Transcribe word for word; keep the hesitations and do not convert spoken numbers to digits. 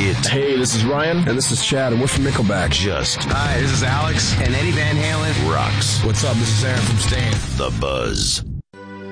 it. Hey, this is Ryan. And this is Chad, and we're from Nickelback. Just. Hi, this is Alex. And Eddie Van Halen. Rocks. What's up? This is Aaron from Stain. The Buzz.